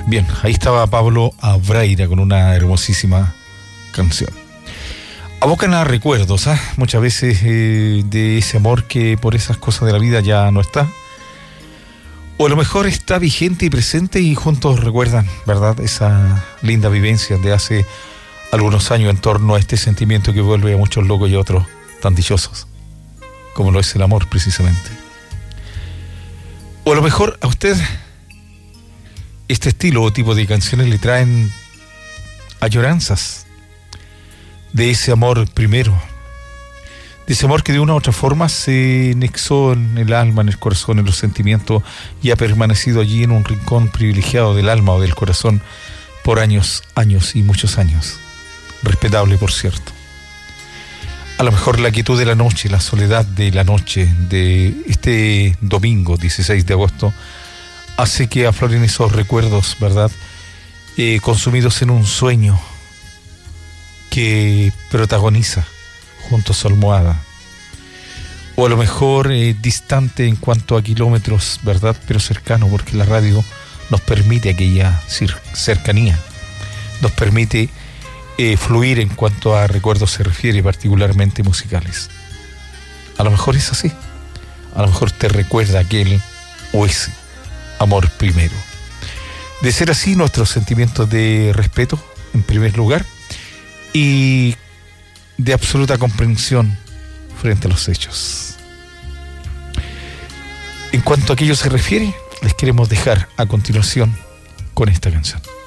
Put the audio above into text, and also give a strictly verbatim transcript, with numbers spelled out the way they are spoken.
Bien, ahí estaba Pablo Abraira con una hermosísima canción. Abocan a recuerdos, ¿eh? Muchas veces eh, de ese amor que por esas cosas de la vida ya no está. O a lo mejor está vigente y presente y juntos recuerdan, ¿verdad? Esa linda vivencia de hace algunos años en torno a este sentimiento que vuelve a muchos locos y a otros tan dichosos, como lo es el amor precisamente. O a lo mejor a usted este estilo o tipo de canciones le traen añoranzas de ese amor primero, de ese amor que de una u otra forma se nexó en el alma, en el corazón, en los sentimientos y ha permanecido allí en un rincón privilegiado del alma o del corazón por años, años y muchos años. Respetable, por cierto. A lo mejor la quietud de la noche, la soledad de la noche de este domingo dieciséis de agosto hace que afloren esos recuerdos, ¿verdad? Eh, consumidos en un sueño que protagoniza junto a su almohada. O a lo mejor eh, distante en cuanto a kilómetros, ¿verdad? Pero cercano, porque la radio nos permite aquella cercanía. Nos permite eh, fluir en cuanto a recuerdos se refiere, particularmente musicales. A lo mejor es así. A lo mejor te recuerda aquel o ese amor primero. De ser así, nuestros sentimientos de respeto en primer lugar y de absoluta comprensión frente a los hechos. En cuanto a aquello se refiere, les queremos dejar a continuación con esta canción.